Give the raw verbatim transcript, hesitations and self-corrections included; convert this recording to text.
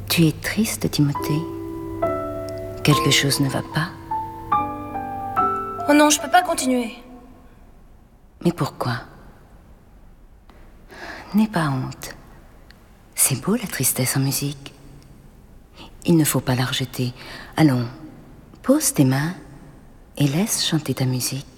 Tu es triste, Timothée? Quelque chose ne va pas? Oh non, je peux pas continuer. Mais pourquoi? N'aie pas honte. C'est beau la tristesse en musique. Il ne faut pas la rejeter. Allons, pose tes mains et laisse chanter ta musique.